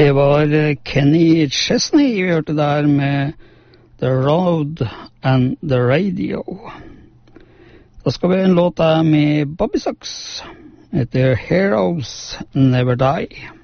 Det var Kenny Chesney vi hørte der med The Road and the Radio. Da skal vi ha en låt med Bobby Sox. Heter Heroes Never Die.